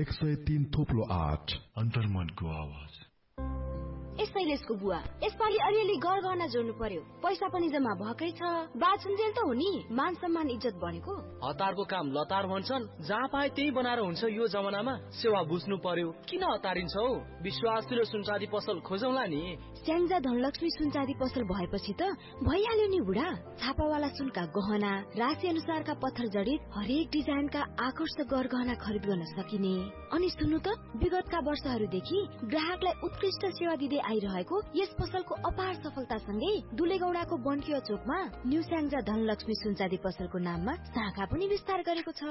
103.8 अन्तर्मनको आवाज। शैलेशको बुवा, यसपालि अलिअलि गरगहना जोड्नु पर्यो। पैसा पनि जम्मा भएकै छ। बाछुन्जेल त हो नि, मान सम्मान इज्जत बढेको। हतारको काम लतार भन्छन्, जहाँ पाए त्यही बनाएर हुन्छ। यो जमानामा सेवा बुझ्नु पर्यो। किन हतारिन्छौ? विश्वासिलो सुनचाँदी पसल खोजौला नि। स्याङ्जा धनलक्ष्मी सुनचाँदी पसल भएपछि त भइहाल्यो नि बुढा। छापावाला सुनका गहना, राशि अनुसारका पत्थर जडित हरेक डिजाइनका आकर्षक गरगहना खरिद गर्न सकिने। अनि सुन्नु त, विगतका वर्षहरूदेखि ग्राहकलाई उत्कृष्ट सेवा दिँदै आइरहेको यस पसलको अपार सफलतासँगै दुलेगौडाको बन्किया चोकमा न्यू स्याङ्जा धनलक्ष्मी सुनचाँदी पसलको नाममा शाखा पनि विस्तार गरेको छ।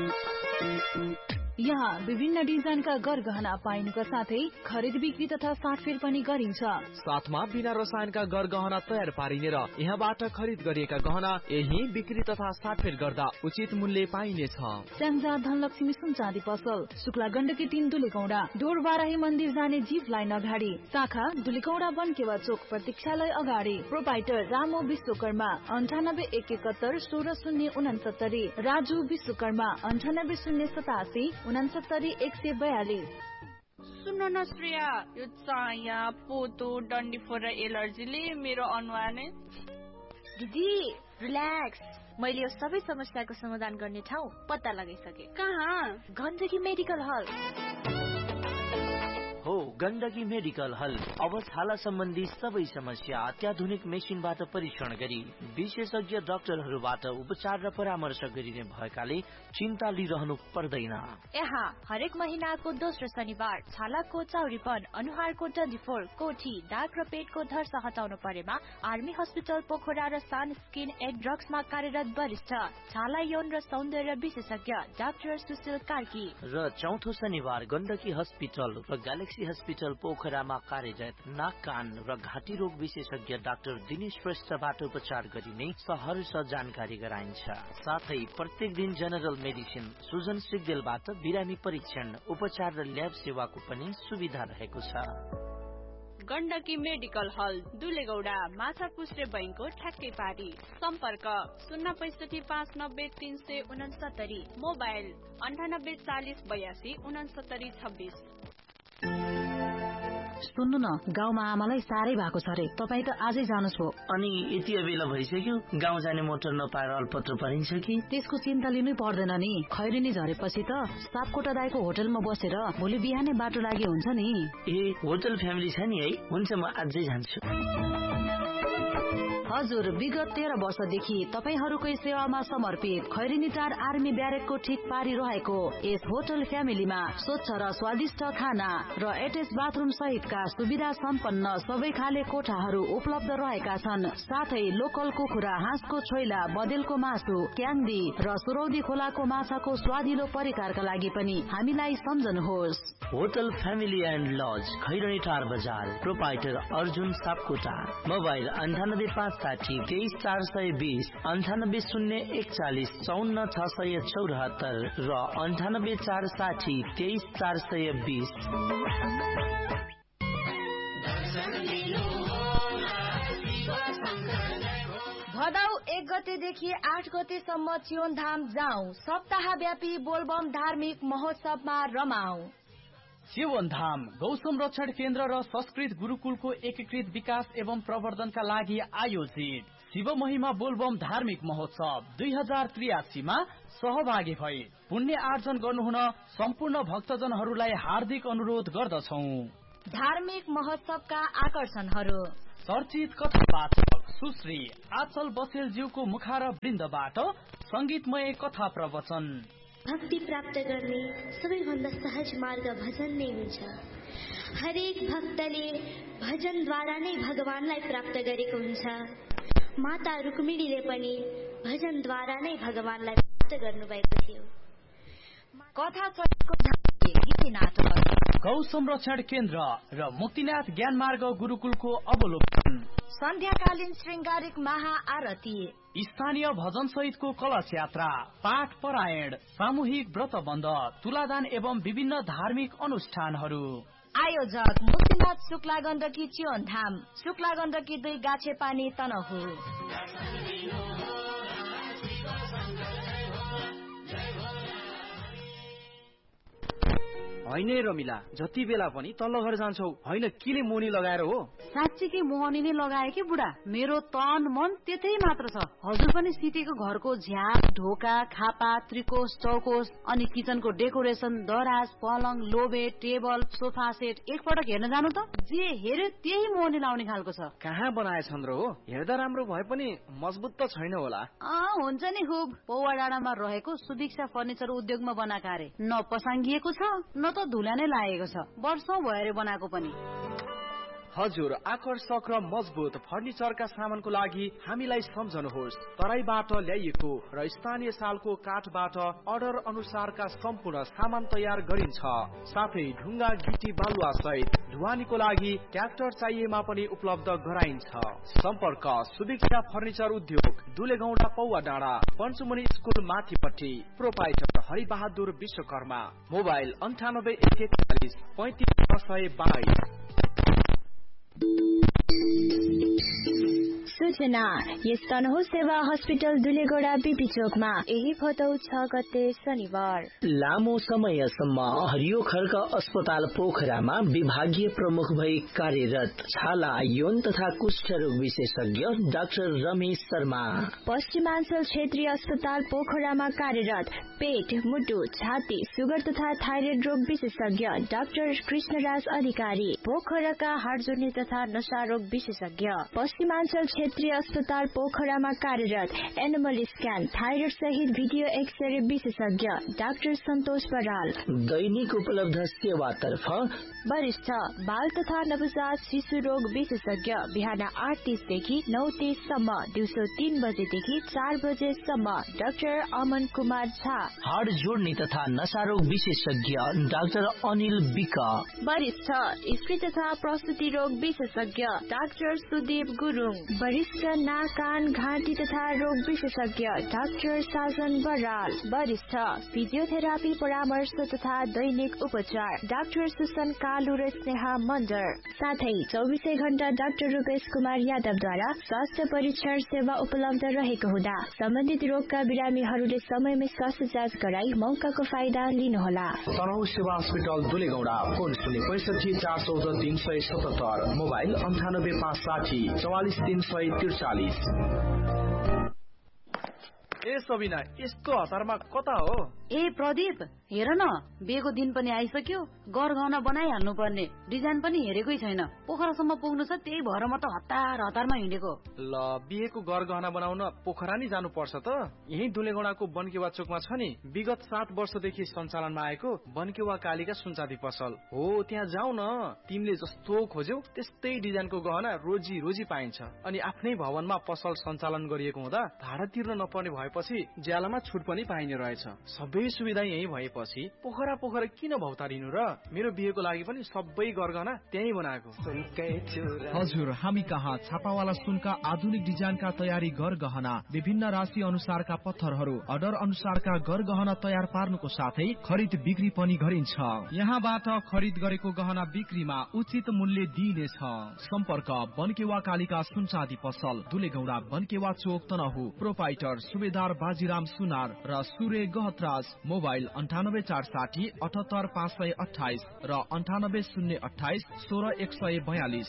यहाँ विभिन्न डिजाइनका गरगहना पाइनुका साथै खरिद बिक्री तथा साटफेर पनि गरिन्छ। साथमा बिना रसायनका गरगहना तयार पारिने र यहाँबाट खरिद गरिएका गहना यही बिक्री तथा साटफेर गर्दा उचित मूल्य पाइनेछ। स्याङ्जा धनलक्ष्मी सुनचाँदी पसल, शुक्ला गण्डकी 3 दुलेगौडा, डोर बाराही मन्दिर जाने जीप लाइन अगाडि, शाखा दुलेगौडा बनकेवा चोक प्रतीक्षालय अगाडि। प्रोपाइटर रामो विश्वकर्मा 98 71 16 069, राजु विश्वकर्मा 98 087 69 142। सुन्न न श्रेया, यो चाया पोतो डन्डीफोर र एलर्जीले मेरो अनुहार नै। दिदी रिल्याक्स, मैले यो सबै समस्याको समाधान गर्ने ठाउँ पत्ता लगाइसके। कहाँ? गण्डकी मेडिकल हल हो। गण्डकी मेडिकल हल अब छाला सम्बन्धी सबै समस्या अत्याधुनिक मेसिनबाट परीक्षण गरी विशेषज्ञ डाक्टरहरूबाट उपचार र परामर्श गरिने भएकाले चिन्ता लिइरहनु पर्दैन। यहाँ हरेक महिनाको दोस्रो शनिबार छालाको चाउरीपन, अनुहारको डन्डीफोर, कोठी, दाग र पेटको धर्स हटाउनु परेमा आर्मी हस्पिटल पोखरा र सान स्किन एन्ड ड्रग्समा कार्यरत वरिष्ठ छाला यौन र सौन्दर्य विशेषज्ञ डाक्टर सुशील कार्की र चौथो शनिबार गण्डकी हस्पिटल र ग्यालेक्सी हस्पिटल पोखरामा कार्यरत नाक कान र घाँटी रोग विशेषज्ञ डाक्टर दिनेश श्रेष्ठबाट उपचार गरिने सहर्ष जानकारी गराइन्छ। साथै प्रत्येक दिन जनरल मेडिसिन सुजन सिग्देलबाट बिरामी परीक्षण, उपचार र ल्याब सेवाको पनि सुविधा रहेको छ। गण्डकी मेडिकल हल दुलेगौडा, माछापुश्रे बैंकको ठ्याक्कै पारी। सम्पर्क 065 590 369, मोबाइल 98 40 82 69 26। सुन्नु न, गाउँमा आमालाई साह्रै भएको छ रे। तपाईँ त आजै जानुहोस् हो। अनि यति बेला भइसक्यो, गाउँ जाने मोटर नपाएर अल्पत्र परिन्छ कि? त्यसको चिन्ता लिनै पर्दैन नि। खैरिनी झरेपछि त सापकोटा दाइको होटलमा बसेर भोलि बिहानै बाटो लागि हुन्छ नि। ए, होटल फ्यामिली छ नि है? हुन्छ, म आजै जान्छु। हजुर, विगत 13 वर्षदेखि तपाईहरूकै सेवामा समर्पित खैरिनी टार आर्मी ब्यारेकको ठिक पारी रहेको यस होटल फ्यामिलीमा स्वच्छ र स्वादिष्ट खाना र एटेच बाथरुम सहितका सुविधा सम्पन्न सबै खाले कोठाहरू उपलब्ध रहेका छन्। साथै लोकल कुखुरा, हाँसको छोइला, बदेलको मासु, क्याङ्दी र सुरौदी खोलाको माछाको स्वादिलो परिकारका लागि पनि हामीलाई सम्झनुहोस्। Hotel family and lodge, Khairani टार बजार। प्रोपाइटर अर्जुन सापकोटा। मोबाइल 98 560 23 420, 98 041 54 674 र 98 460 23 420। भदौ 1 गतेदेखि 8 गतेसम्म चियोनधाम जाउँ, सप्ताहव्यापी बोलबम धार्मिक महोत्सवमा रमाऊ। चियोनधाम गौ संरक्षण केन्द्र र संस्कृत गुरुकुलको एकीकृत विकास एवं प्रवर्धनका लागि आयोजित शिव महिमा बोलबम धार्मिक महोत्सव 2083 मा सहभागी भई पुण्य आर्जन गर्नुहुन सम्पूर्ण भक्तजनहरूलाई हार्दिक अनुरोध गर्दछौं। धार्मिक महोत्सवका आकर्षणहरू: चर्चित कथावाचक सुश्री आचल बसेलज्यूको मुखार वृन्दबाट संगीतमय कथा प्रवचन। भक्ति प्राप्त गर्ने सबैभन्दा सहज मार्ग भजन नै हुन्छ। हरेक भक्तले भजनद्वारा नै भगवानलाई प्राप्त गरेको हुन्छ। माता रुक्मिणीले पनि भजनद्वारा नै भगवानलाई प्राप्त गर्नुभएको थियो। कथा चरितको गीत नाटक, गौ संरक्षण केन्द्र र मुक्तिनाथ ज्ञान मार्ग गुरुकुलको अवलोकन, सन्ध्याकालीन श्रृंगारिक महाआरती, स्थानीय भजन सहितको कलश यात्रा, पाठ परायण, सामूहिक व्रतबन्ध, तुलादान एवं विभिन्न धार्मिक अनुष्ठानहरू। आयोजक मुक्तिनाथ शुक्ला गण्डकी चियोनधाम, शुक्ला गण्डकी 2 गाछेपानी तनहु। होइन रमिला, जति बेला पनि तल्लो घर जान्छौ, होइन किले मोनी लगाएर हो? साँच्चीकै मोहनी नै लगाए कि बुढा, मेरो तन मन त्यतै मात्र छ। हजुर पनि सिटीको घरको झ्याप, ढोका, खापा, त्रिकोश, चौकोश अनि किचनको डेकोरेसन, दराज, पलङ, लोबे, टेबल, सोफा सेट एकपटक हेर्न जानु त। जे हेर्यो त्यही मोहनी लाउने खालको छ। कहाँ बनाएछन् र हो? हेर्दा राम्रो भए पनि मजबुत त छैन होला। हुन्छ नि खुब। पौवा डाँडामा रहेको सुदीक्षा फर्निचर उद्योगमा बनाएको अरे। न पसाङ्गिएको छ न त धुला नै लागेको छ। वर्षौं भयो बनाएको पनि। हजुर, आकर्षक र मजबुत फर्निचरका सामानको लागि हामीलाई सम्झनुहोस्। तराईबाट ल्याइएको र स्थानीय सालको काठबाट अर्डर अनुसारका सम्पूर्ण सामान तयार गरिन्छ। साथै ढुङ्गा, गिटी, बालुवा सहित ढुवानीको लागि ट्र्याक्टर चाहिएमा पनि उपलब्ध गराइन्छ। सम्पर्क सुदीक्षा फर्निचर उद्योग, दुलेगौडा, पौवा डाँडा, पञ्चमुनि स्कुल माथिपट्टि। प्रोपाइटर हरिबहादुर विश्वकर्मा। मोबाइल 98 141 35 सूचना यस तनहु सेवा हस्पिटल दुलेगौडा बीपी चोकमा यही भदौ 6 गते शनिबार। लामो समयसम्म हरियो खड्का अस्पताल पोखरामा विभागीय प्रमुख भई कार्यरत छाला, यौन तथा कुष्ठ रोग विशेषज्ञ डाक्टर रमेश शर्मा। पश्चिमाञ्चल क्षेत्रीय अस्पताल पोखरामा कार्यरत पेट, मुटु, छाती, सुगर तथा थाइरोइड रोग विशेषज्ञ डाक्टर कृष्णराज अधिकारी। पोखराका हाडजोर्नी तथा नशा रोग विशेषज्ञ। पश्चिमाञ्चल क्षेत्रीय अस्पताल पोखरामा कार्यरत एनिमल स्क्यान, थाइरोइड सहित भिडियो एक्सरे विशेषज्ञ डाक्टर सन्तोष बराल। दैनिक उपलब्ध सेवातर्फ वरिष्ठ बाल तथा नवजात शिशु रोग विशेषज्ञ बिहान 8:30 देखि 9:30 सम्म, दिउँसो 3 बजेदेखि 4 बजेसम्म डाक्टर अमन कुमार झा। हाड जोड्ने तथा नशा रोग विशेषज्ञ डाक्टर अनिल विक। वरिष्ठ स्त्री तथा प्रसूति रोग विशेषज्ञ डाक्टर सुदीप गुरुङ। वरिष्ठ नाक, कान, घाँटी तथा रोग विशेषज्ञ डाक्टर साजन बराल। वरिष्ठ फिजियोथेरापी परामर्श तथा दैनिक उपचार डाक्टर सुसन कालु र स्नेहा मण्डर। साथै 24 घण्टा डाक्टर रूपेश कुमार यादवद्वारा स्वास्थ्य परीक्षण सेवा उपलब्ध रहेको हुँदा सम्बन्धित रोगका बिरामीहरूले समयमै स्वास्थ्य जाँच गराई मौकाको फाइदा लिनुहोला। तनहु सेवा हस्पिटल दुलेगौडा, फोन 65 414 377, मोबाइल 98 560 44 343। ए सबिना, यस्तो हतारमा कता हो? ए प्रदीप, हेर न, बिहेको दिन पनि आइसक्यो। गरगहना बनाइहाल्नु पर्ने। डिजाइन पनि हेरेकै छैन। पोखरासम्म पुग्नु छ, त्यही भएर म त हतारमा हिँडेको। ल, बिहेको गरगहना बनाउन पोखरा नै जानु पर्छ त? यही दुलेगौडाको बनकेवा चोकमा छ नि, विगत 7 वर्षदेखि सञ्चालनमा आएको बनकेवा कालिका सुनचाँदी पसल हो। त्यहाँ जाऊ न। तिमीले जस्तो खोज्यौ त्यस्तै डिजाइनको गहना रोजी रोजी पाइन्छ। अनि आफ्नै भवनमा पसल सञ्चालन गरिएको हुँदा भाडा तिर्न नपर्ने भएपछि ज्यालामा छुट पनि पाइने रहेछ। सबै सुविधा यही भएपछि पोखरा किन भौतारिनु र? मेरो बिहेको लागि पनि सबै गरगहना त्यही बनाएको। हजुर, हामी कहाँ छापावाला सुनका आधुनिक डिजाइनका तयारी गरगहना, विभिन्न राशि अनुसारका पत्थरहरू, अर्डर अनुसारका गरगहना तयार पार्नुको साथै खरिद बिक्री पनि गरिन्छ। यहाँबाट खरिद गरेको गहना बिक्रीमा उचित मूल्य दिइनेछ। सम्पर्क बनकेवा कालिका सुनचाँदी पसल, दुलेगौडा, बनकेवा चोक, तनहु। प्रोपाइटर सुबेदार बाजीराम सुनार र सूर्य गहतराज। मोबाइल 98 460 78 528 र 98 028 16 142।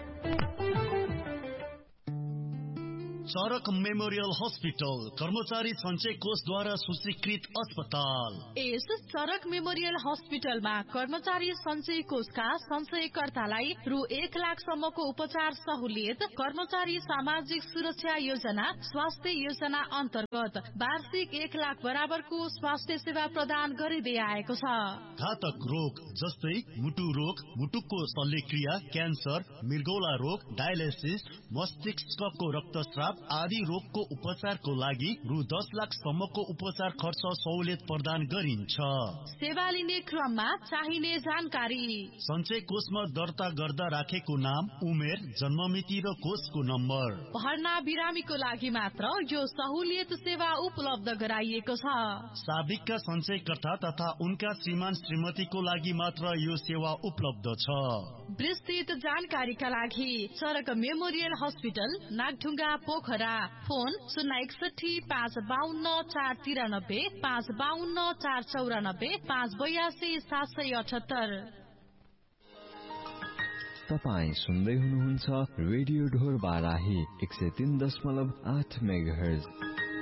चरक मेमोरियल हस्पिटल, कर्मचारी सञ्चय कोषद्वारा सूचीकृत अस्पताल। यस चरक मेमोरियल हस्पिटलमा कर्मचारी सञ्चय कोषका सञ्चयकर्तालाई रु 1 लाखसम्मको उपचार सहुलियत, कर्मचारी सामाजिक सुरक्षा योजना, स्वास्थ्य योजना अन्तर्गत वार्षिक 1 लाख बराबरको स्वास्थ्य सेवा प्रदान गरिँदै आएको छ। घातक रोग जस्तै मुटु रोग, मुटुको शल्यक्रिया, क्यान्सर, मृगौला रोग, डायलिसिस, मस्तिष्कको रक्तस्राव आदि रोगको उपचारको लागि रु 10 लाखसम्मको उपचार खर्च सहुलियत प्रदान गरिन्छ। सेवा लिने क्रममा चाहिने जानकारी: सञ्चय कोषमा दर्ता गर्दा राखेको नाम, उमेर, जन्ममिति र कोषको नम्बर। भर्ना बिरामीको लागि मात्र यो सहुलियत सेवा उपलब्ध गराइएको छ। साबिकका सञ्चयकर्ता तथा उनका श्रीमान श्रीमतीको लागि मात्र यो सेवा उपलब्ध छ। विस्तृत जानकारीका लागि चरक memorial hospital, Nagdhunga, Pokhara. Phone 061-552-493, 552-494, 582-778। तपाई सुन्दै हुनुहुन्छ रेडियो ढोर बाराही 103.8 मेगाहर्ज।